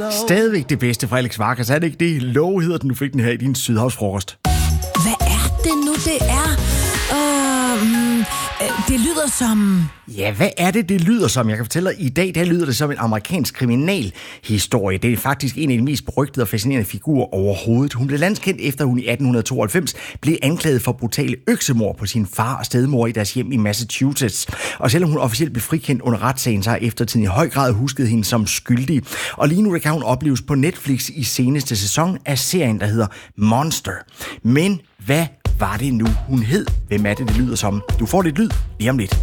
Stadigvæk det bedste fra Alex Vargas, er det ikke det? Love hedder den, du fik den her i din sydhavsfrokost. Hvad er det nu, det er? Det lyder som... Ja, hvad er det lyder som? Jeg kan fortælle dig, i dag der lyder det som en amerikansk kriminalhistorie. Det er faktisk en af de mest berygtede og fascinerende figurer overhovedet. Hun blev landskendt efter, hun i 1892 blev anklaget for brutale øksemord på sin far og stedmor i deres hjem i Massachusetts. Og selvom hun officielt blev frikendt under retssagen, så har eftertiden i høj grad husket hende som skyldig. Og lige nu kan hun opleves på Netflix i seneste sæson af serien, der hedder Monster. Men hvad var det nu, hun hed? Hvem er det lyder som? Du får lidt lyd lige om lidt.